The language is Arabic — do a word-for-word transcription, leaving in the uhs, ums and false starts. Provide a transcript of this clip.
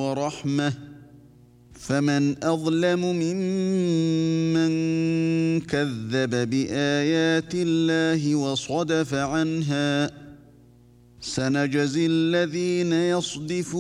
وَرَحْمَةٌ فَمَنْ أَظْلَمُ مِمَّنْ كَذَّبَ بِآيَاتِ اللَّهِ وَصَدَفَ عَنْهَا سَنَجْزِي الَّذِينَ يَصْدِفُونَ